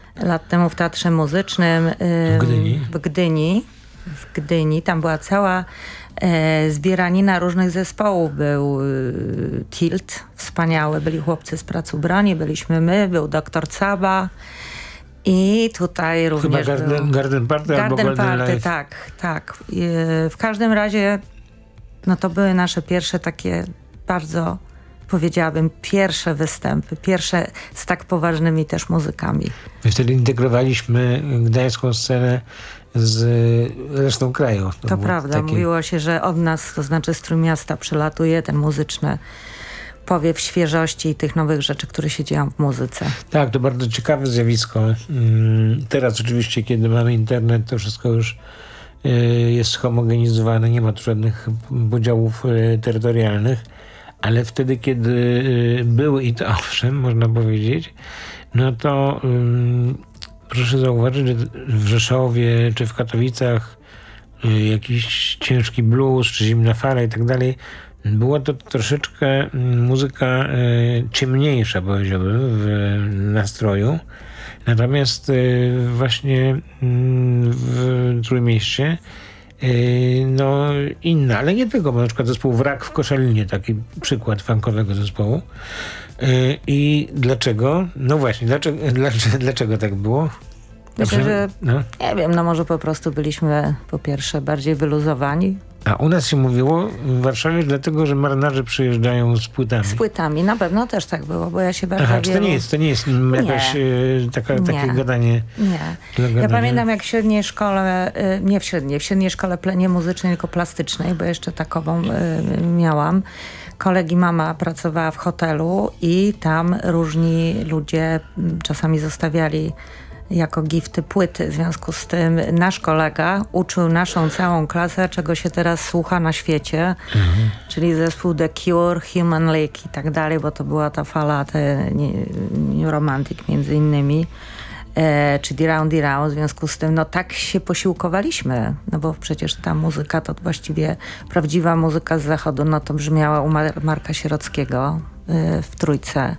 lat temu w Teatrze Muzycznym w Gdyni. Tam była cała zbieranina różnych zespołów. Był Tilt, wspaniały, byli chłopcy z Prac Ubrani, byliśmy my, był Doktor Caba i tutaj również chyba Garden Party albo Golden Life. Tak. W każdym razie no to były nasze pierwsze takie bardzo, powiedziałabym, pierwsze występy, pierwsze z tak poważnymi też muzykami. My wtedy integrowaliśmy gdańską scenę z resztą kraju. To prawda, mówiło się, że od nas, to znaczy z Trójmiasta, przylatuje ten muzyczny powiew świeżości i tych nowych rzeczy, które się dzieją w muzyce. Tak, to bardzo ciekawe zjawisko. Teraz oczywiście, kiedy mamy internet, to wszystko już jest homogenizowane, nie ma tu żadnych podziałów terytorialnych, ale wtedy, kiedy były i to owszem, można powiedzieć, no to proszę zauważyć, że w Rzeszowie czy w Katowicach jakiś ciężki blues czy zimna fala i tak dalej, była to troszeczkę muzyka ciemniejsza, powiedziałbym, w nastroju. Natomiast właśnie w Trójmieście no inna, ale nie tylko, bo na przykład zespół Wrak w Koszalinie, taki przykład funkowego zespołu. I dlaczego? No właśnie, dlaczego tak było? Myślę, że nie wiem, no może po prostu byliśmy po pierwsze bardziej wyluzowani. A u nas się mówiło w Warszawie dlatego, że marynarze przyjeżdżają z płytami. Z płytami, na pewno też tak było, bo ja się bardzo to nie jest jakaś takie gadanie. Nie. Ja pamiętam, jak w średniej szkole, w średniej szkole nie muzycznej, tylko plastycznej, bo jeszcze takową miałam. Kolegi mama pracowała w hotelu i tam różni ludzie czasami zostawiali jako gifty płyty. W związku z tym nasz kolega uczył naszą całą klasę, czego się teraz słucha na świecie, czyli zespół The Cure, Human League i tak dalej, bo to była ta fala New Romantic między innymi, czy D-Round. W związku z tym no tak się posiłkowaliśmy, no bo przecież ta muzyka to właściwie prawdziwa muzyka z zachodu, no to brzmiała u Marka Sierockiego w Trójce.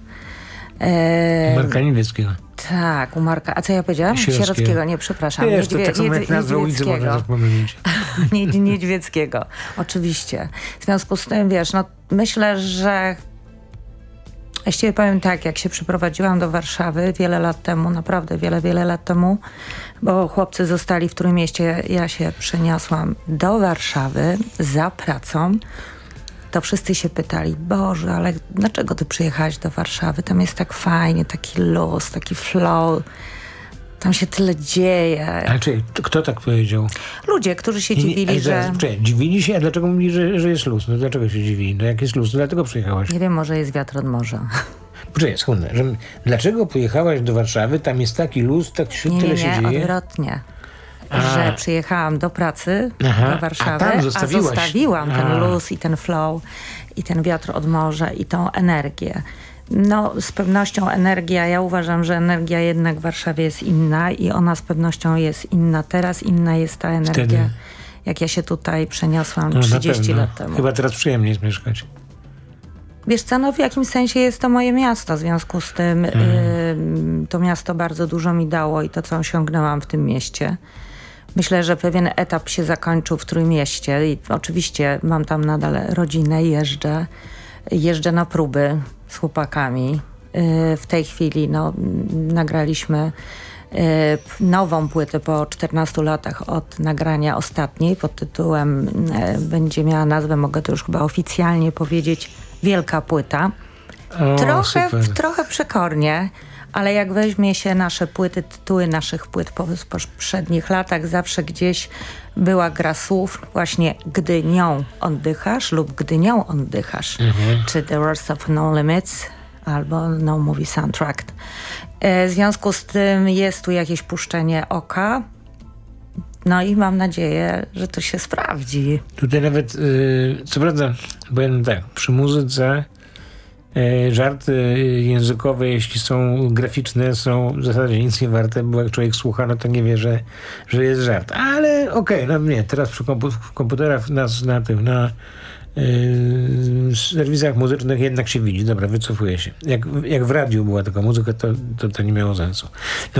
Marka Niemieckiego. Tak, u Marka. A co ja powiedziałam? Sierockiego, nie, przepraszam. To tak samo jak nazwę ulicy można zapomnieć. Niedźwieckiego, oczywiście. W związku z tym, wiesz, no myślę, że właściwie powiem tak, jak się przeprowadziłam do Warszawy wiele lat temu, naprawdę wiele lat temu, bo chłopcy zostali w Trójmieście, ja się przeniosłam do Warszawy za pracą. To wszyscy się pytali, Boże, ale dlaczego ty przyjechałaś do Warszawy? Tam jest tak fajnie, taki luz, taki flow. Tam się tyle dzieje. Ale kto tak powiedział? Ludzie, którzy się dziwili, że... Dziwili się? A dlaczego mówili, że jest luz? No dlaczego się dziwili? No jak jest luz, to dlatego przyjechałaś. Nie wiem, może jest wiatr od morza. Poczekaj, sekundę. Dlaczego pojechałaś do Warszawy? Tam jest taki luz, tak tyle się dzieje? Nie, odwrotnie. Że przyjechałam do pracy do Warszawy, a zostawiłam ten luz i ten flow i ten wiatr od morza i tą energię. No z pewnością energia, ja uważam, że energia jednak w Warszawie jest inna i ona z pewnością jest inna teraz, inna jest ta energia, wtedy, jak ja się tutaj przeniosłam 30 lat temu. Chyba teraz przyjemnie jest mieszkać. Wiesz co, no w jakimś sensie jest to moje miasto, w związku z tym to miasto bardzo dużo mi dało i to, co osiągnęłam w tym mieście. Myślę, że pewien etap się zakończył w Trójmieście i oczywiście mam tam nadal rodzinę, jeżdżę na próby z chłopakami. W tej chwili nagraliśmy nową płytę po 14 latach od nagrania ostatniej pod tytułem, będzie miała nazwę, mogę to już chyba oficjalnie powiedzieć, Wielka Płyta. Trochę przekornie, ale jak weźmie się nasze płyty, tytuły naszych płyt po poprzednich latach, zawsze gdzieś była gra słów właśnie gdy nią oddychasz lub gdy nią oddychasz. Czy The Words of No Limits albo No Movie Soundtrack. W związku z tym jest tu jakieś puszczenie oka. No i mam nadzieję, że to się sprawdzi. Tutaj nawet, co prawda, powiem tak, przy muzyce żarty językowe, jeśli są graficzne, są w zasadzie nic nie warte, bo jak człowiek słucha, no to nie wie, że jest żart. Ale okej, no nie, teraz przy komputerach na serwisach muzycznych jednak się widzi. Dobra, wycofuję się. Jak w radiu była taka muzyka, to nie miało sensu.